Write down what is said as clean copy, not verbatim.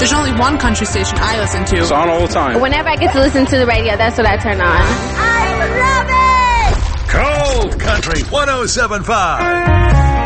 There's only one country station I listen to. It's on all the time. Whenever I get to listen to the radio, that's what I turn on. I love it! Cold Country 107.5.